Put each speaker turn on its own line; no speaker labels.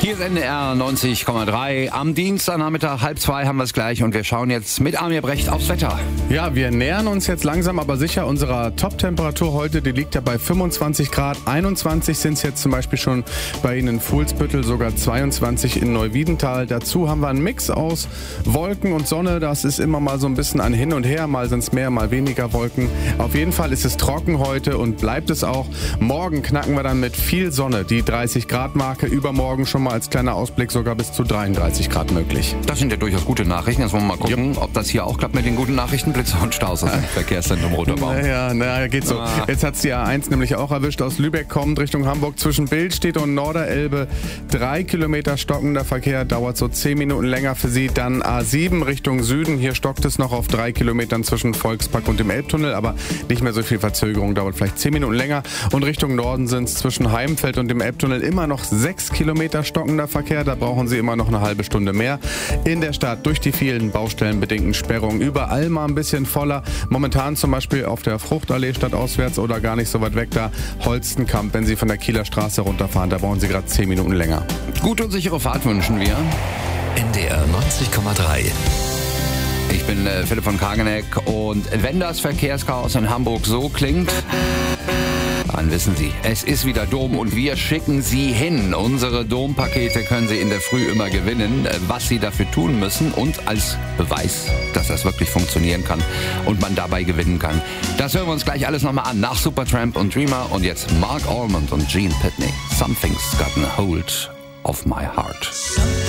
Hier ist NDR 90,3. Am Dienstagnachmittag 1:30 haben wir es gleich und wir schauen jetzt mit Amir Brecht aufs Wetter.
Ja, wir nähern uns jetzt langsam aber sicher unserer Top-Temperatur heute. Die liegt ja bei 25 Grad. 21 sind es jetzt zum Beispiel schon bei Ihnen in Fuhlsbüttel, sogar 22 in Neuwiedental. Dazu haben wir einen Mix aus Wolken und Sonne. Das ist immer mal so ein bisschen ein Hin und Her. Mal sind es mehr, mal weniger Wolken. Auf jeden Fall ist es trocken heute und bleibt es auch. Morgen knacken wir dann mit viel Sonne die 30-Grad-Marke. Übermorgen schon mal als kleiner Ausblick sogar bis zu 33 Grad möglich.
Das sind ja durchaus gute Nachrichten. Jetzt wollen wir mal gucken, ob das hier auch klappt mit den guten Nachrichten. Blitze und Staus aus dem Verkehrszentrum Roterbaum.
Naja, geht so. Jetzt hat es die A1 nämlich auch erwischt. Aus Lübeck kommend Richtung Hamburg zwischen Billstedt und Norderelbe. 3 Kilometer stockender Verkehr, dauert so 10 Minuten länger für Sie. Dann A7 Richtung Süden. Hier stockt es noch auf 3 Kilometern zwischen Volkspark und dem Elbtunnel, aber nicht mehr so viel Verzögerung, dauert vielleicht 10 Minuten länger. Und Richtung Norden sind es zwischen Heimfeld und dem Elbtunnel immer noch 6 Kilometer stockender Verkehr. Da brauchen Sie immer noch eine halbe Stunde mehr. In der Stadt durch die vielen baustellenbedingten Sperrungen überall mal ein bisschen voller. Momentan zum Beispiel auf der Fruchtallee stadtauswärts oder gar nicht so weit weg da Holstenkamp, wenn Sie von der Kieler Straße runterfahren. Da brauchen Sie gerade 10 Minuten länger.
Gute und sichere Fahrt wünschen wir.
NDR 90,3.
Ich bin Philipp von Kageneck und wenn das Verkehrschaos in Hamburg so klingt, dann wissen Sie, es ist wieder Dom und wir schicken Sie hin. Unsere Dompakete können Sie in der Früh immer gewinnen. Was Sie dafür tun müssen und als Beweis, dass das wirklich funktionieren kann und man dabei gewinnen kann, das hören wir uns gleich alles nochmal an nach Supertramp und Dreamer und jetzt Mark Almond und Gene Pitney. Something's gotten a hold of my heart.